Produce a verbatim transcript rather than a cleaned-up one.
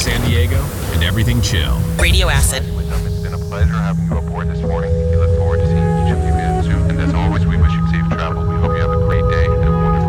San Diego and everything chill. Radio Acid. It's been a pleasure having you